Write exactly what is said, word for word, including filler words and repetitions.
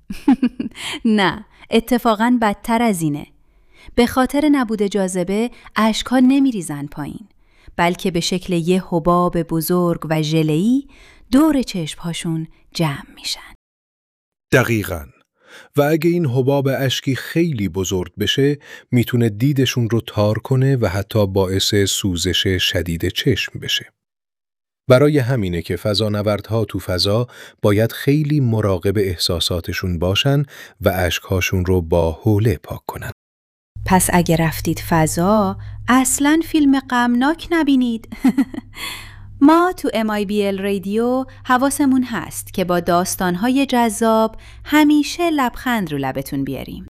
نه، اتفاقاً بدتر از اینه. به خاطر نبود جاذبه اشک‌ها نمیریزن پایین، بلکه به شکل یه حباب بزرگ و ژله‌ای دور چشم‌هاشون جمع میشن. دقیقاً. و اگه این حباب اشکی خیلی بزرگ بشه، میتونه دیدشون رو تار کنه و حتی باعث سوزش شدید چشم بشه. برای همینه که فضانوردها تو فضا باید خیلی مراقب احساساتشون باشن و اشک‌هاشون رو با حوله پاک کنن. پس اگه رفتید فضا، اصلاً فیلم غمناک نبینید. ما تو ام آی بی ال رادیو حواسمون هست که با داستان‌های جذاب همیشه لبخند رو لبتون بیاریم.